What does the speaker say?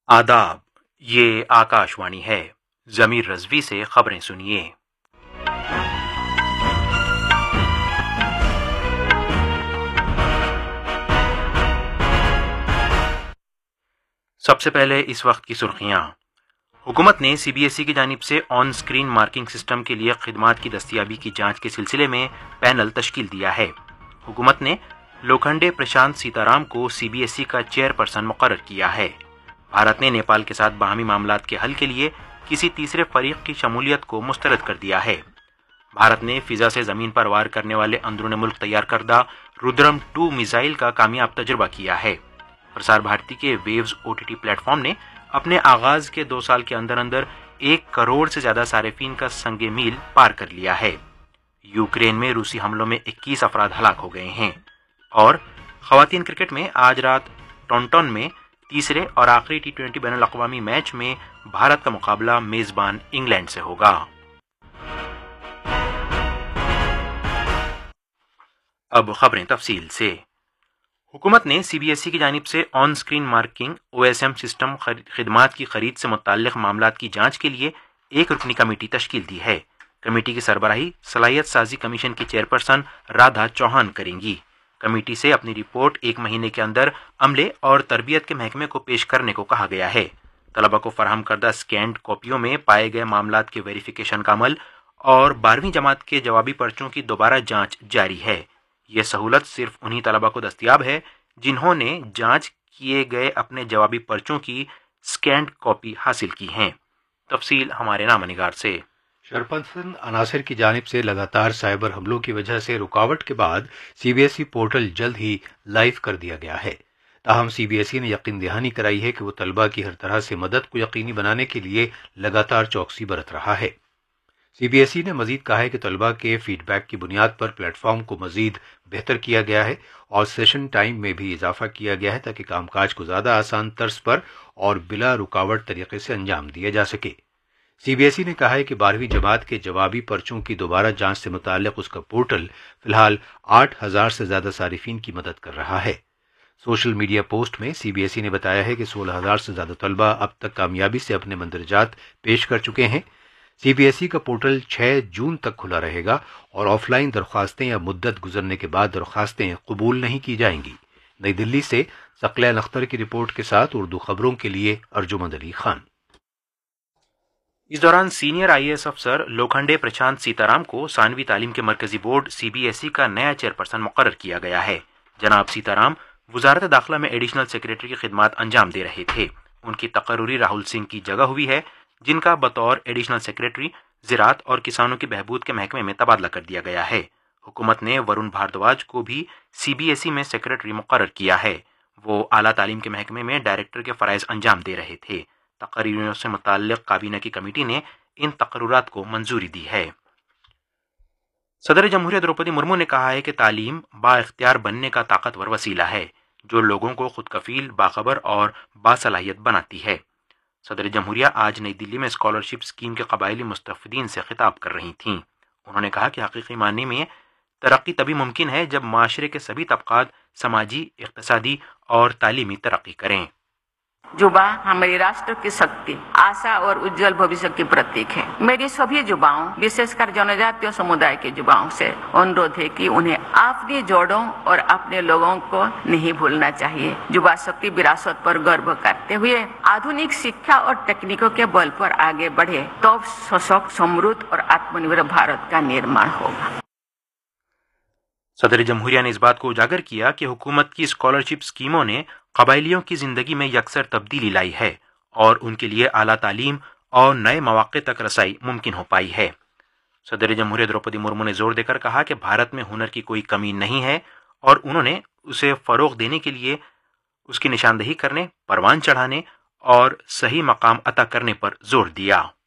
آداب، یہ آکاشوانی ہے۔ ضمیر رضوی سے خبریں سنیے۔ سب سے پہلے اس وقت کی سرخیاں۔ حکومت نے سی بی ایس ای کی جانب سے آن سکرین مارکنگ سسٹم کے لیے خدمات کی دستیابی کی جانچ کے سلسلے میں پینل تشکیل دیا ہے۔ حکومت نے لوکھنڈے پرشانت سیتارام کو سی بی ایس ای کا چیئر پرسن مقرر کیا ہے۔ بھارت نے نیپال کے ساتھ باہمی معاملات کے حل کے لیے کسی تیسرے فریق کی شمولیت کو مسترد کر دیا ہے۔ بھارت نے فضا سے زمین پر وار کرنے والے اندرون ملک تیار کردہ رودرم 2 میزائل کا کامیاب تجربہ کیا ہے۔ پرسار بھارتی کے views O T T plate form نے اپنے آغاز کے 2 سال کے اندر 1 کروڑ سے زیادہ صارفین کا سنگ میل پار کر لیا ہے۔ یوکرین میں روسی حملوں میں 21 افراد ہلاک ہو گئے ہیں۔ اور خواتین کرکٹ میں آج رات ٹونٹون میں تیسرے اور آخری T20 بین الاقوامی میچ میں بھارت کا مقابلہ میزبان انگلینڈ سے ہوگا۔ اب خبریں تفصیل سے۔ حکومت نے سی بی ایس ای کی جانب سے آن سکرین مارکنگ OSM سسٹم خدمات کی خرید سے متعلق معاملات کی جانچ کے لیے ایک رکنی کمیٹی تشکیل دی ہے۔ کمیٹی کی سربراہی صلاحیت سازی کمیشن کی چیئرپرسن رادھا چوہان کریں گی۔ کمیٹی سے اپنی رپورٹ 1 مہینے کے اندر عملے اور تربیت کے محکمے کو پیش کرنے کو کہا گیا ہے۔ طلبہ کو فراہم کردہ سکینڈ کاپیوں میں پائے گئے معاملات کے ویریفیکیشن کا عمل اور 12ویں جماعت کے جوابی پرچوں کی دوبارہ جانچ جاری ہے۔ یہ سہولت صرف انہی طلبہ کو دستیاب ہے جنہوں نے جانچ کیے گئے اپنے جوابی پرچوں کی سکینڈ کاپی حاصل کی ہیں۔ تفصیل ہمارے نامہ نگار سے۔ شرپسند عناصر کی جانب سے لگاتار سائبر حملوں کی وجہ سے رکاوٹ کے بعد C B S E portal جلد ہی لائیو کر دیا گیا ہے۔ تاہم سی بی ایس ای نے یقین دہانی کرائی ہے کہ وہ طلبہ کی ہر طرح سے مدد کو یقینی بنانے کے لیے لگاتار چوکسی برت رہا ہے۔ سی بی ایس ای نے مزید کہا ہے کہ طلبہ کے فیڈ بیک کی بنیاد پر پلیٹ فارم کو مزید بہتر کیا گیا ہے اور سیشن ٹائم میں بھی اضافہ کیا گیا ہے تاکہ کام کاج کو زیادہ آسان طرز پر اور بلا رکاوٹ طریقے سے انجام دیا جا سکے۔ سی بی ایس ای نے کہا ہے کہ 12ویں جماعت کے جوابی پرچوں کی دوبارہ جانچ سے متعلق اس کا پورٹل فی الحال 8,000 سے زیادہ صارفین کی مدد کر رہا ہے۔ سوشل میڈیا پوسٹ میں سی بی ایس ای نے بتایا ہے کہ 16,000 سے زیادہ طلبہ اب تک کامیابی سے اپنے مندرجات پیش کر چکے ہیں۔ سی بی ایس ای کا پورٹل 6 جون تک کھلا رہے گا اور آف لائن درخواستیں یا مدت گزرنے کے بعد درخواستیں قبول نہیں کی جائیں گی۔ نئی دلی سے ثقلین اختر کی رپورٹ کے ساتھ اردو خبروں کے لیے ارجمند علی خان۔ اس دوران سینئر IAS افسر لوکھنڈے پرشانت سیتارام کو ثانوی تعلیم کے مرکزی board C B S E کا نیا چیئرپرسن مقرر کیا گیا ہے۔ جناب سیتارام وزارت داخلہ میں ایڈیشنل سیکریٹری کی خدمات انجام دے رہے تھے۔ ان کی تقرری راہل سنگھ کی جگہ ہوئی ہے، جن کا بطور ایڈیشنل سیکریٹری زراعت اور کسانوں کی بہبود کے محکمے میں تبادلہ کر دیا گیا ہے۔ حکومت نے ورون بھاردواج کو بھی سی بی ایس ای میں سیکریٹری مقرر کیا ہے۔ وہ اعلیٰ تعلیم کے محکمے میں ڈائریکٹر کے فرائض انجام دے رہے تھے۔ تقرریوں سے متعلق کابینہ کی کمیٹی نے ان تقررات کو منظوری دی ہے۔ صدر جمہوریہ دروپدی مرمو نے کہا ہے کہ تعلیم با اختیار بننے کا طاقتور وسیلہ ہے جو لوگوں کو خود کفیل، باخبر اور باصلاحیت بناتی ہے۔ صدر جمہوریہ آج نئی دلی میں اسکالرشپ اسکیم کے قبائلی مستفیدین سے خطاب کر رہی تھیں۔ انہوں نے کہا کہ حقیقی معنی میں ترقی تبھی ممکن ہے جب معاشرے کے سبھی طبقات سماجی، اقتصادی اور تعلیمی ترقی کریں۔ युवा हमारी राष्ट्र की शक्ति, आशा और उज्जवल भविष्य की प्रतीक है। मेरी सभी युवाओं, विशेषकर जनजातीय समुदाय के युवाओं से अनुरोध है कि उन्हें अपनी जड़ों और अपने लोगों को नहीं भूलना चाहिए। युवा शक्ति विरासत पर गर्व करते हुए आधुनिक शिक्षा और तकनीकों के बल पर आगे बढ़े तो सशक्त, समृद्ध और आत्मनिर्भर भारत का निर्माण होगा। صدر جمہوریہ نے اس بات کو اجاگر کیا کہ حکومت کی اسکالرشپ اسکیموں نے قبائلیوں کی زندگی میں یکسر تبدیلی لائی ہے اور ان کے لیے اعلیٰ تعلیم اور نئے مواقع تک رسائی ممکن ہو پائی ہے۔ صدر جمہوریہ دروپدی مرمو نے زور دے کر کہا کہ بھارت میں ہنر کی کوئی کمی نہیں ہے اور انہوں نے اسے فروغ دینے کے لیے اس کی نشاندہی کرنے، پروان چڑھانے اور صحیح مقام عطا کرنے پر زور دیا۔